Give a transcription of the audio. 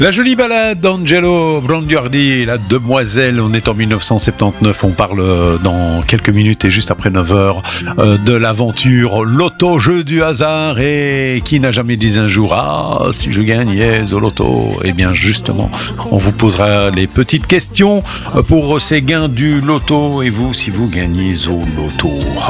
La jolie balade d'Angelo Branduardi, la demoiselle, on est en 1979, on parle dans quelques minutes et juste après 9h de l'aventure Loto, jeu du hasard, et qui n'a jamais dit un jour « Ah, si je gagnais au Loto ?» Eh bien justement, on vous posera les petites questions pour ces gains du Loto, et vous, si vous gagnez au Loto.